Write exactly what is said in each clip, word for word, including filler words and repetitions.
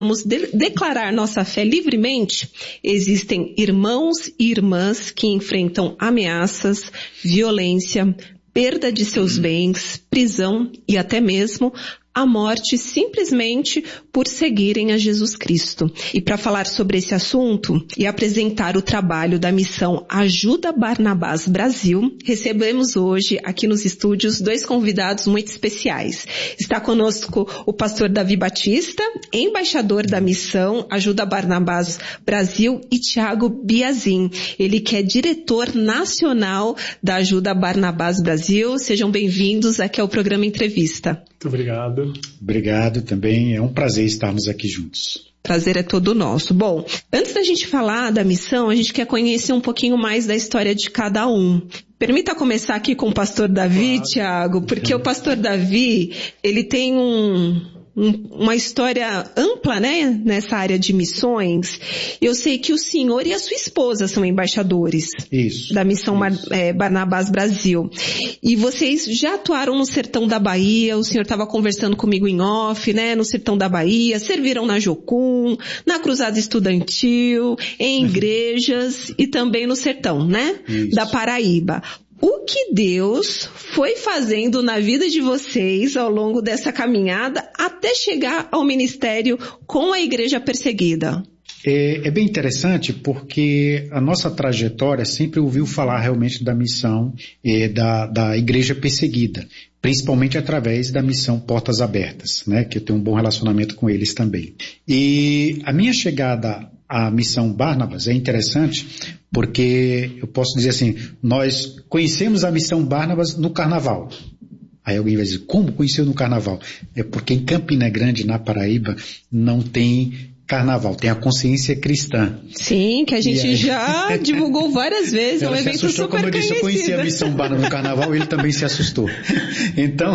Vamos de- declarar nossa fé livremente, existem irmãos e irmãs que enfrentam ameaças, violência, perda de seus bens, prisão e até mesmo a morte simplesmente por seguirem a Jesus Cristo. E para falar sobre esse assunto e apresentar o trabalho da missão Ajuda Barnabás Brasil, recebemos hoje aqui nos estúdios dois convidados muito especiais. Está conosco o pastor Davi Batista, embaixador da missão Ajuda Barnabás Brasil, e Tiago Biazin, ele que é diretor nacional da Ajuda Barnabás Brasil. Sejam bem-vindos aqui ao programa Entrevista. Muito obrigado. Obrigado também, é um prazer estarmos aqui juntos. Prazer é todo nosso. Bom, antes da gente falar da missão, a gente quer conhecer um pouquinho mais da história de cada um. Permita começar aqui com o pastor Davi, claro. Tiago, porque o pastor Davi, ele tem um... uma história ampla, né, nessa área de missões. Eu sei que o senhor e a sua esposa são embaixadores isso, da missão isso. é, Barnabás Brasil. E vocês já atuaram no sertão da Bahia, o senhor estava conversando comigo em off, né, no sertão da Bahia, serviram na Jocum, na Cruzada Estudantil, em igrejas e também no sertão, né, isso. da Paraíba. O que Deus foi fazendo na vida de vocês ao longo dessa caminhada até chegar ao ministério com a igreja perseguida? É, é bem interessante porque a nossa trajetória sempre ouviu falar realmente da missão é, da, da igreja perseguida, principalmente através da missão Portas Abertas, né, que eu tenho um bom relacionamento com eles também. E a minha chegada à missão Barnabás é interessante porque eu posso dizer assim, nós conhecemos a missão Barnabás no carnaval. Aí alguém vai dizer, como conheceu no carnaval? É porque em Campina Grande, na Paraíba, não tem carnaval, tem a consciência cristã. Sim, que a gente aí... já divulgou várias vezes, é um evento super como eu disse, eu conheci a missão Barnabás no carnaval, ele também se assustou. Então,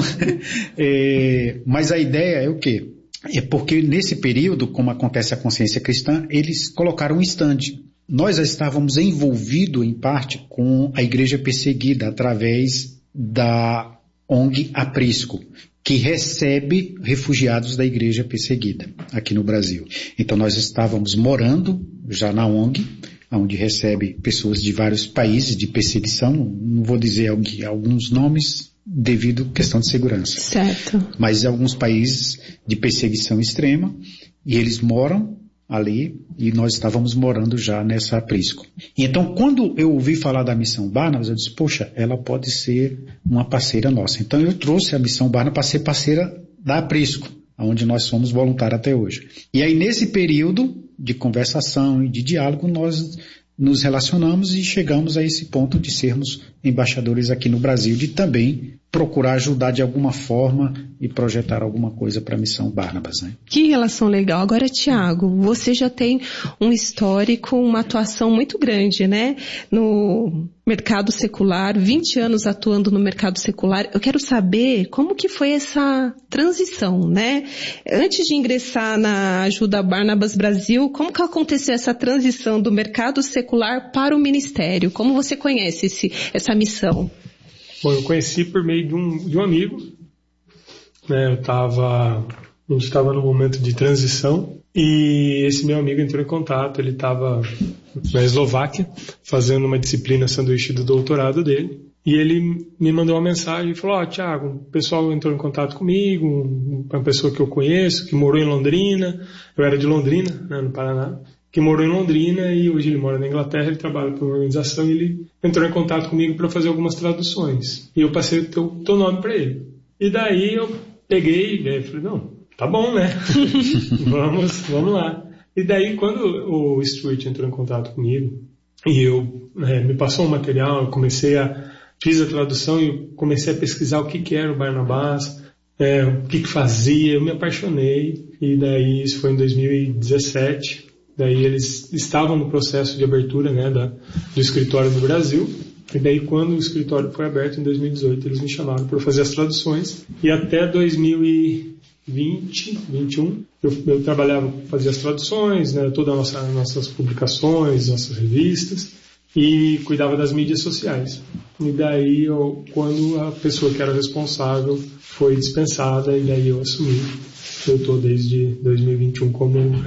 é, mas a ideia é o quê? É porque nesse período, como acontece a consciência cristã, eles colocaram um stand. Nós já estávamos envolvidos, em parte, com a igreja perseguida, através da O N G Aprisco, que recebe refugiados da igreja perseguida, aqui no Brasil. Então nós estávamos morando já na O N G, onde recebe pessoas de vários países de perseguição, não vou dizer alguns nomes, devido à questão de segurança. Certo. Mas alguns países de perseguição extrema, e eles moram ali, e nós estávamos morando já nessa Aprisco. Então, quando eu ouvi falar da missão Barnabás, eu disse, poxa, ela pode ser uma parceira nossa. Então, eu trouxe a missão Barnabás para ser parceira da Aprisco, onde nós somos voluntários até hoje. E aí, nesse período de conversação e de diálogo, nós nos relacionamos e chegamos a esse ponto de sermos embaixadores aqui no Brasil, de também procurar ajudar de alguma forma e projetar alguma coisa para a missão Barnabás, né? Que relação legal. Agora, Tiago, você já tem um histórico, uma atuação muito grande, né? No mercado secular, vinte anos atuando no mercado secular. Eu quero saber como que foi essa transição, né? Antes de ingressar na Ajuda Barnabás Brasil, como que aconteceu essa transição do mercado secular para o ministério? Como você conhece esse, essa missão? Bom, eu conheci por meio de um, de um amigo, né, eu tava, a gente estava num momento de transição e esse meu amigo entrou em contato, ele estava na Eslováquia fazendo uma disciplina sanduíche do doutorado dele e ele me mandou uma mensagem e falou, ó, oh, Tiago, o pessoal entrou em contato comigo, uma pessoa que eu conheço, que morou em Londrina, eu era de Londrina, né, no Paraná, que morou em Londrina e hoje ele mora na Inglaterra, ele trabalha para uma organização e ele entrou em contato comigo para fazer algumas traduções. E eu passei o teu, teu nome para ele. E daí eu peguei e falei, não, tá bom, né? vamos, vamos lá. E daí quando o Stuart entrou em contato comigo e eu é, me passou um material, eu comecei a, fiz a tradução e eu comecei a pesquisar o que, que era o Barnabás, é, o que, que fazia, eu me apaixonei. E daí isso foi em dois mil e dezessete. Daí eles estavam no processo de abertura, né, da, do escritório no Brasil. E daí quando o escritório foi aberto em dois mil e dezoito, eles me chamaram para fazer as traduções. E até dois mil e vinte, vinte e um, eu, eu trabalhava, fazia as traduções, né, todas as nossa, nossas publicações, nossas revistas, e cuidava das mídias sociais. E daí, eu, quando a pessoa que era responsável foi dispensada, e daí eu assumi eu estou desde dois mil e vinte e um como